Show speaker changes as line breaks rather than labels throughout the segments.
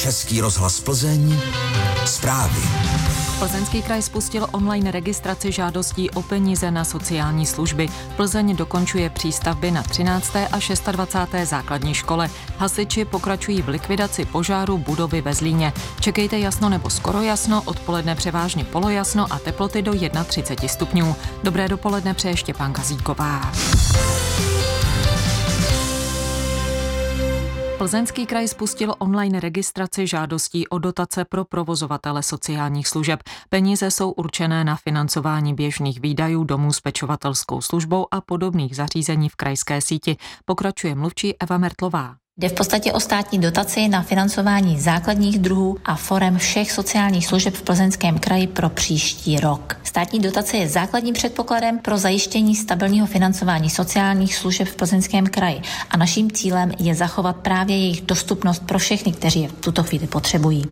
Český rozhlas Plzeň, zprávy.
Plzeňský kraj spustil online registraci žádostí o peníze na sociální služby. Plzeň dokončuje přístavby na 13. a 26. základní škole. Hasiči pokračují v likvidaci požáru budovy ve Zlíně. Čekejte jasno nebo skoro jasno, odpoledne převážně polojasno a teploty do 31 stupňů. Dobré dopoledne přeje Štěpánka Zíková. Plzeňský kraj spustil online registraci žádostí o dotace pro provozovatele sociálních služeb. Peníze jsou určené na financování běžných výdajů domů s pečovatelskou službou a podobných zařízení v krajské síti. Pokračuje mluvčí Eva Mertlová.
Jde v podstatě o státní dotaci na financování základních druhů a forem všech sociálních služeb v Plzeňském kraji pro příští rok. Státní dotace je základním předpokladem pro zajištění stabilního financování sociálních služeb v Plzeňském kraji a naším cílem je zachovat právě jejich dostupnost pro všechny, kteří je v tuto chvíli potřebují.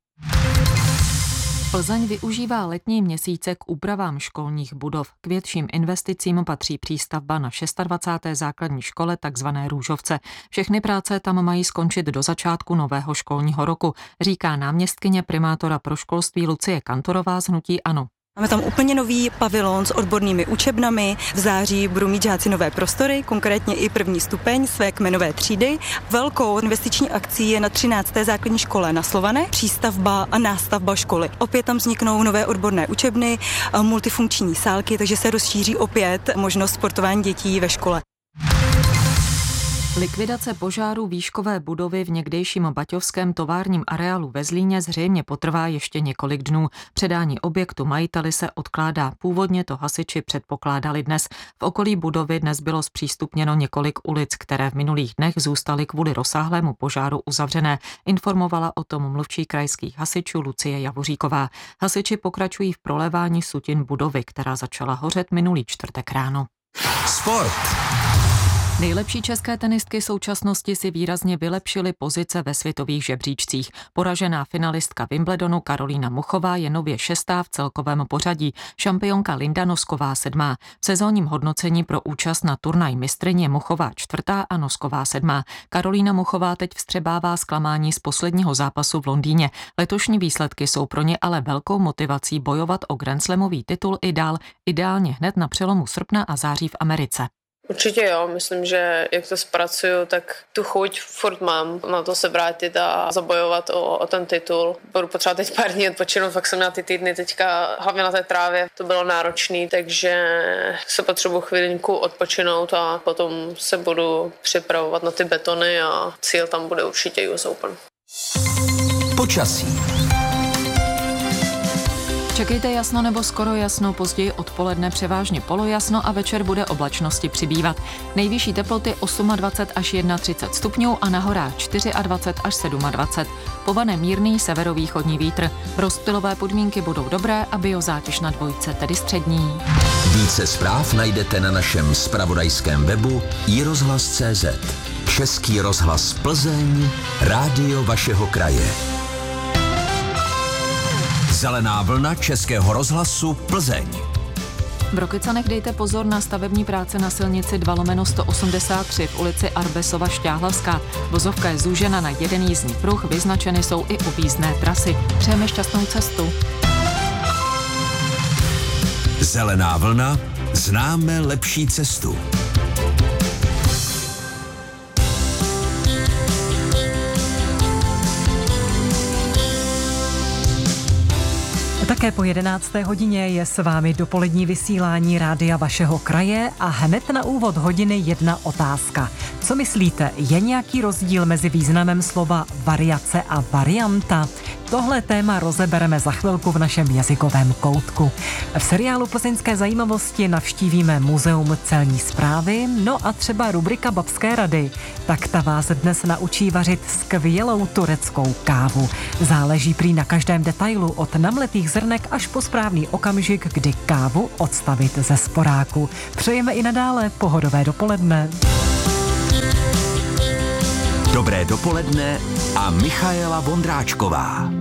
Plzeň využívá letní měsíce k úpravám školních budov. K větším investicím patří přístavba na 26. základní škole, takzvané Růžovce. Všechny práce tam mají skončit do začátku nového školního roku, říká náměstkyně primátora pro školství Lucie Kantorová z hnutí ANO.
Máme tam úplně nový pavilon s odbornými učebnami. V září budou mít žáci nové prostory, konkrétně i první stupeň své kmenové třídy. Velkou investiční akcí je na 13. základní škole na Slované, přístavba a nástavba školy. Opět tam vzniknou nové odborné učebny, multifunkční sálky, takže se rozšíří opět možnost sportování dětí ve škole.
Likvidace požáru výškové budovy v někdejším baťovském továrním areálu ve Zlíně zřejmě potrvá ještě několik dnů. Předání objektu majiteli se odkládá. Původně to hasiči předpokládali dnes. V okolí budovy dnes bylo zpřístupněno několik ulic, které v minulých dnech zůstaly kvůli rozsáhlému požáru uzavřené. Informovala o tom mluvčí krajských hasičů Lucie Javoříková. Hasiči pokračují v prolévání sutin budovy, která začala hořet minulý čtvrtek ráno.
Sport.
Nejlepší české tenistky současnosti si výrazně vylepšily pozice ve světových žebříčcích. Poražená finalistka Wimbledonu Karolína Muchová je nově 6. v celkovém pořadí, šampionka Linda Nosková 7. V sezónním hodnocení pro účast na turnaj mistryň je Muchová 4. a Nosková 7. Karolína Muchová teď vstřebává zklamání z posledního zápasu v Londýně. Letošní výsledky jsou pro ně ale velkou motivací bojovat o grandslamový titul i dál, ideálně hned na přelomu srpna a září v Americe.
Určitě jo, myslím, že jak to zpracuju, tak tu chuť furt mám na to se vrátit a zabojovat o ten titul. Budu potřebovat teď pár dní odpočinout, fakt jsem měla ty týdny teďka, hlavně na té trávě, to bylo náročný, takže se potřebuji chvilinku odpočinout a potom se budu připravovat na ty betony a cíl tam bude určitě US Open.
Počasí.
Čekejte jasno nebo skoro jasno, později odpoledne převážně polojasno a večer bude oblačnosti přibývat. Nejvyšší teploty 28 až 31 stupňů a na horách 24 až 27. Povane mírný severovýchodní vítr. Rozptylové podmínky budou dobré a biozátěž na dvojce, tedy střední.
Více zpráv najdete na našem zpravodajském webu iRozhlas.cz. Český rozhlas Plzeň, rádio vašeho kraje. Zelená vlna Českého rozhlasu Plzeň.
V Rokycanech dejte pozor na stavební práce na silnici 2/183 v ulici Arbesova Šťáhlavská. Vozovka je zúžena na jeden jízdní pruh, vyznačeny jsou i objízdné trasy. Přejeme šťastnou cestu.
Zelená vlna, známe lepší cestu.
Také po 11. hodině je s vámi dopolední vysílání rádia vašeho kraje a hned na úvod hodiny jedna otázka. Co myslíte, je nějaký rozdíl mezi významem slova variace a varianta? Tohle téma rozebereme za chvilku v našem jazykovém koutku. V seriálu Plzeňské zajímavosti navštívíme muzeum celní správy, no a třeba rubrika Babské rady. Tak ta vás dnes naučí vařit skvělou tureckou kávu. Záleží prý na každém detailu od namletých zrnek až po správný okamžik, kdy kávu odstavit ze sporáku. Přejeme i nadále pohodové dopoledne.
Dobré dopoledne a Michaela Vondráčková.